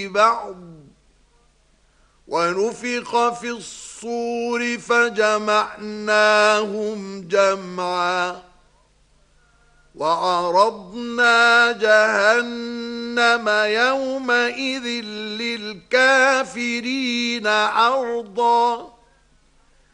ببعض ونفخ في الصور فجمعناهم جمعا وعرضنا جهنم يومئذ للكافرين عرضا